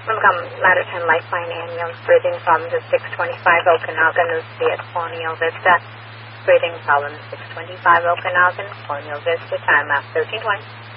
Maritime Lifeline ambulance, breathing problems at 625 Okanagan, Lucy at Colonial Vista. Breathing problems 625 Okanagan, Colonial Vista, time out 1320.